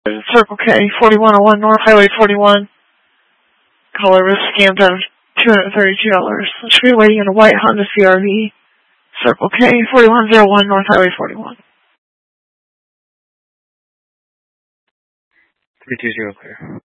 Circle K, 4101 North Highway 41. Caller was scammed out of $232. Should be waiting in a white Honda CRV. Circle K, 4101 North Highway 41. 320 clear.